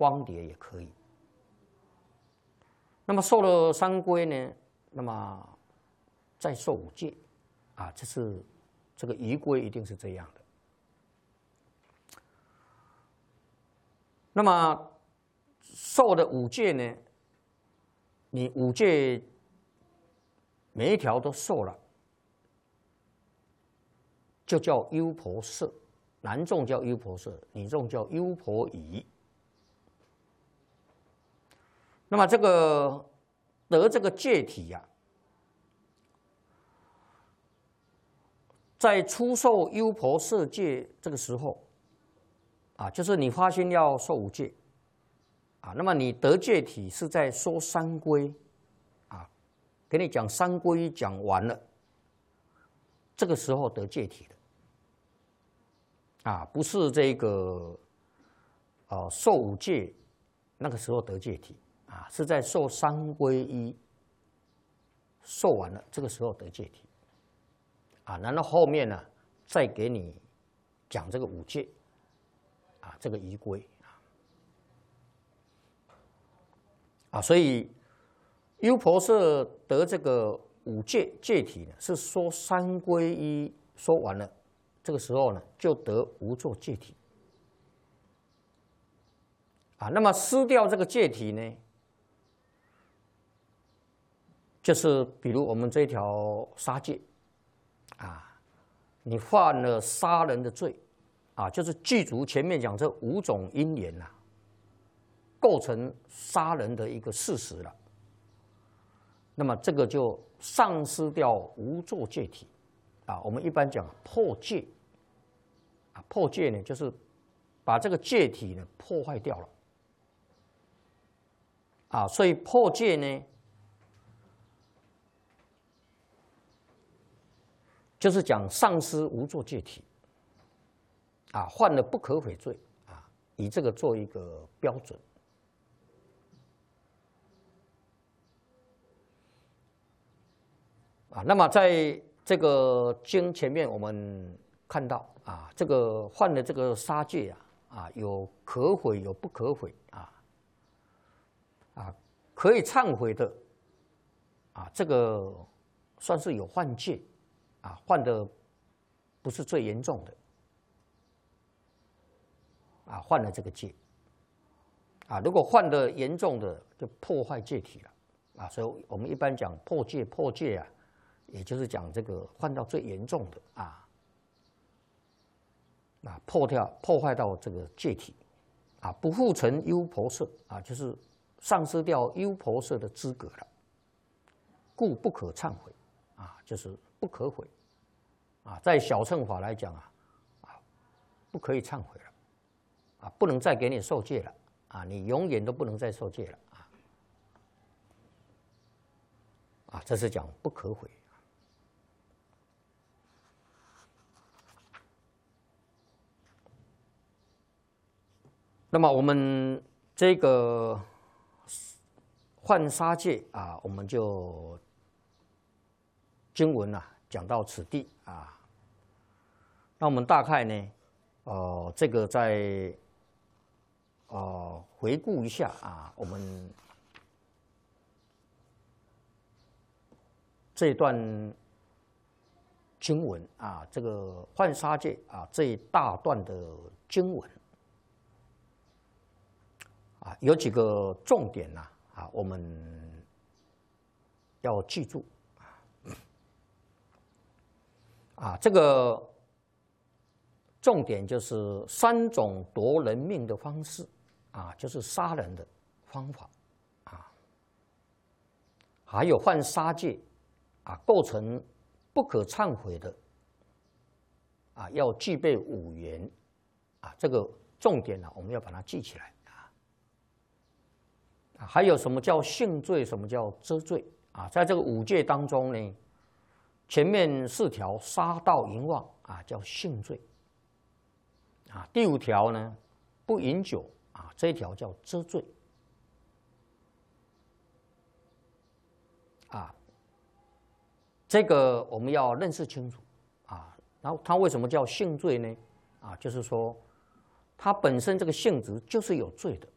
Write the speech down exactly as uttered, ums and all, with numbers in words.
光碟也可以。那么受了三规呢，那么再受五戒，啊，这是这个仪规一定是这样的。那么受的五戒呢，你五戒每一条都受了，就叫优婆塞。男众叫优婆塞，女众叫优婆夷。那么这个得这个戒体呀、啊，在出受优婆塞戒这个时候，啊，就是你发心要受五戒，啊，那么你得戒体是在说三规，啊，给你讲三规讲完了，这个时候得戒体的。啊，不是这个，呃，受五戒那个时候得戒体啊，是在受三皈依受完了，这个时候得戒体啊，然后后面呢再给你讲这个五戒啊，这个仪规啊，所以优婆塞得这个五戒戒体呢，是说三皈依说完了。这个时候呢，就得无作戒体啊。那么失掉这个戒体呢，就是比如我们这条杀戒啊，你犯了杀人的罪啊，就是具足前面讲这五种因缘呐、啊，构成杀人的一个事实了。那么这个就丧失掉无作戒体。啊，我们一般讲破戒，啊，破戒呢就是把这个戒体呢破坏掉了，啊，所以破戒呢就是讲丧失无作戒体，啊，犯了不可悔罪，啊，以这个做一个标准，啊，那么在这个经前面我们看到啊，这个犯了这个杀戒啊，啊有可悔有不可悔啊，啊可以忏悔的啊，这个算是有犯戒啊，犯的不是最严重的啊，犯了这个戒啊，如果犯的严重的就破坏戒体了啊，所以我们一般讲破戒破戒啊。也就是讲这个犯到最严重的啊，啊破掉破坏到这个戒体，啊不复成优婆塞啊，就是丧失掉优婆塞的资格了，故不可忏悔啊，就是不可悔啊，在小乘法来讲啊，啊不可以忏悔了，啊不能再给你受戒了啊，你永远都不能再受戒了啊，啊这是讲不可悔。那么我们这个犯杀戒啊，我们就经文啊讲到此地啊。那我们大概呢，呃，这个再呃回顾一下啊，我们这段经文啊，这个犯杀戒啊这一大段的经文。啊，有几个重点呐、啊，啊，我们要记住啊，这个重点就是三种夺人命的方式啊，就是杀人的方法啊，还有犯杀戒啊，构成不可忏悔的啊，要具备五缘啊，这个重点呢、啊，我们要把它记起来。还有什么叫性罪，什么叫遮罪啊？在这个五戒当中呢，前面四条杀盗淫妄啊叫性罪啊，第五条呢不饮酒啊，这一条叫遮罪啊。这个我们要认识清楚啊。然后它为什么叫性罪呢？啊，就是说它本身这个性质就是有罪的。